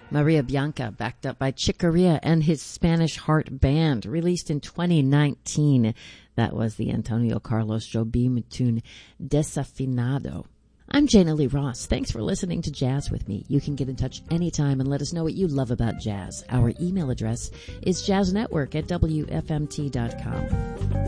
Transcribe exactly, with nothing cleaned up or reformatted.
Maria Bianca, backed up by Chick Corea and his Spanish Heart Band, released in twenty nineteen. That was the Antonio Carlos Jobim tune, Desafinado. I'm Jana Lee Ross. Thanks for listening to Jazz with me. You can get in touch anytime and let us know what you love about jazz. Our email address is jazznetwork at w f m t dot com.